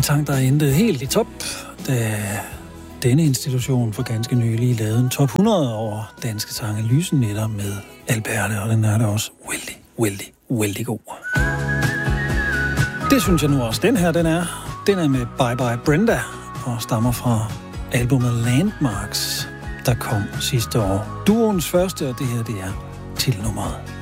sang, der endte helt i top, da denne institution for ganske nylig lavede en top 100 over danske sange Lysenetter med Alberte, og den er da også vældig god. Det synes jeg nu også, den her, den er med Bye Bye Brenda, og stammer fra albumet Landmarks, der kom sidste år. Duoens første, og det her, det er titelnummeret.